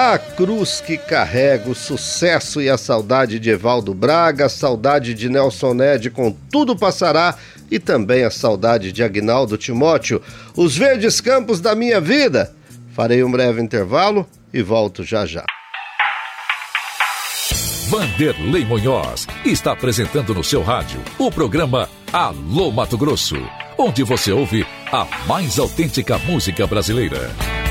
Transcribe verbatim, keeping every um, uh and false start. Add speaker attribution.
Speaker 1: A cruz que carrega o sucesso e a saudade de Evaldo Braga, a saudade de Nelson Ned com Tudo Passará e também a saudade de Agnaldo Timóteo, Os Verdes Campos da Minha Vida. Farei um breve intervalo e volto já já.
Speaker 2: Vanderlei Munhoz está apresentando no seu rádio o programa Alô Mato Grosso, onde você ouve a mais autêntica música brasileira.